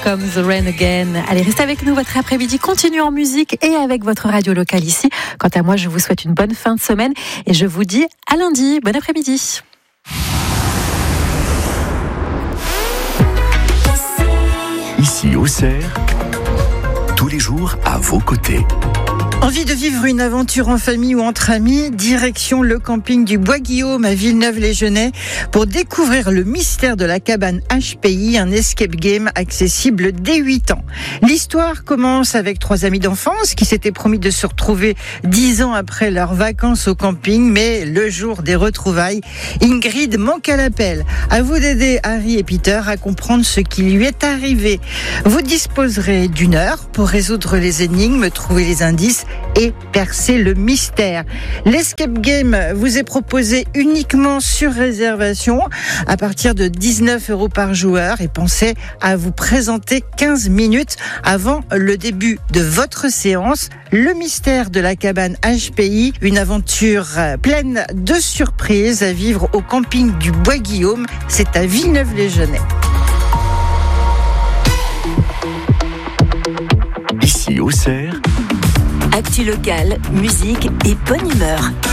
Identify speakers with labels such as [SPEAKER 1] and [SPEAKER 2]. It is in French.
[SPEAKER 1] Comme The Rain Again. Allez, restez avec nous, votre après-midi continue en musique et avec votre radio locale ici. Quant à moi, je vous souhaite une bonne fin de semaine et je vous dis à lundi. Bon après-midi.
[SPEAKER 2] Ici Auxerre, tous les jours à vos côtés.
[SPEAKER 3] Envie de vivre une aventure en famille ou entre amis? Direction le camping du Bois-Guillaume à Villeneuve-les-Genêts pour découvrir le mystère de la cabane HPI, un escape game accessible dès 8 ans. L'histoire commence avec 3 amis d'enfance qui s'étaient promis de se retrouver 10 ans après leurs vacances au camping, mais le jour des retrouvailles, Ingrid manque à l'appel. À vous d'aider Harry et Peter à comprendre ce qui lui est arrivé. Vous disposerez d'1 heure pour résoudre les énigmes, trouver les indices et percer le mystère. L'escape game vous est proposé uniquement sur réservation à partir de 19 € par joueur et pensez à vous présenter 15 minutes avant le début de votre séance. Le mystère de la cabane HPI, une aventure pleine de surprises à vivre au camping du Bois-Guillaume. C'est à Villeneuve-les-Genêts.
[SPEAKER 2] Ici Auxerre,
[SPEAKER 4] actu locale, musique et bonne humeur.